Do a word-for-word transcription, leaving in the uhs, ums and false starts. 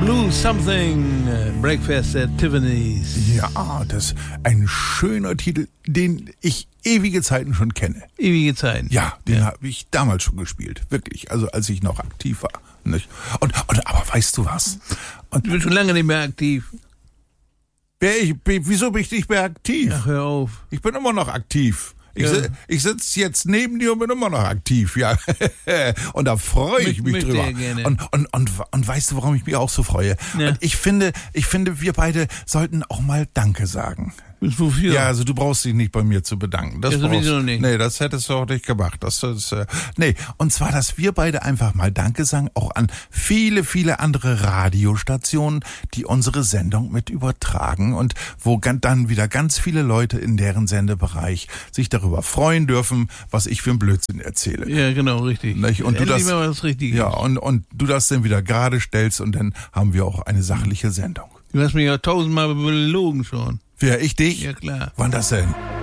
Lose Something, Breakfast at Tiffany's. Ja, das ist ein schöner Titel, den ich ewige Zeiten schon kenne. Ewige Zeiten? Ja, den ja. habe ich damals schon gespielt, wirklich, also als ich noch aktiv war. Nicht? Und, und aber weißt du was? Und, du bist schon lange nicht mehr aktiv. Wer ich, wieso bin ich nicht mehr aktiv? Ach, hör auf. Ich bin immer noch aktiv. Ich, Ja. ich sitze jetzt neben dir und bin immer noch aktiv, ja. Und da freue ich mich, mich drüber. Und, und, und, und weißt du, warum ich mich auch so freue? Ja. Und ich finde, ich finde, wir beide sollten auch mal Danke sagen. Wofür? Ja, also du brauchst dich nicht bei mir zu bedanken. Das ja, sowieso brauchst, nicht. Nee, das hättest du auch nicht gemacht. Das, das, äh, nee, und zwar, dass wir beide einfach mal Danke sagen, auch an viele, viele andere Radiostationen, die unsere Sendung mit übertragen und wo dann wieder ganz viele Leute in deren Sendebereich sich darüber freuen dürfen, was ich für einen Blödsinn erzähle. Ja, genau, richtig. Nicht? Und du das, mal was Richtiges. ja, und, und du das dann wieder gerade stellst und dann haben wir auch eine sachliche Sendung. Du hast mich ja tausendmal belogen schon. Wer, ich dich? Ja, klar. Wann das denn?